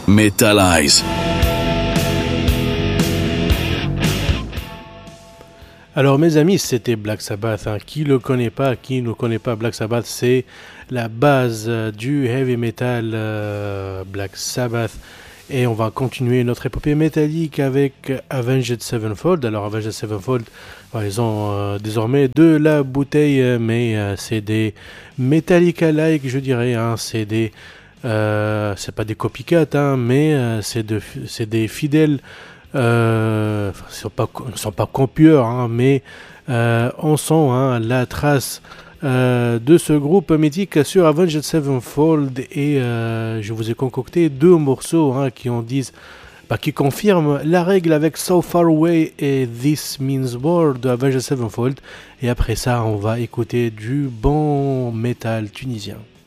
Metal Eyes. Alors mes amis, c'était Black Sabbath. Qui ne connaît pas Black Sabbath, c'est la base du heavy metal Black Sabbath. Et on va continuer notre épopée métallique avec Avenged Sevenfold. Alors Avenged Sevenfold, ils ont désormais de la bouteille, mais c'est des Metallica-like, je dirais. C'est des, c'est pas des copycats, mais c'est des fidèles. Ils ne sont pas copieurs, mais on sent la trace de ce groupe mythique sur Avenged Sevenfold, et je vous ai concocté deux morceaux qui confirment la règle avec So Far Away et This Means War de Avenged Sevenfold. Et après ça, on va écouter du bon métal tunisien.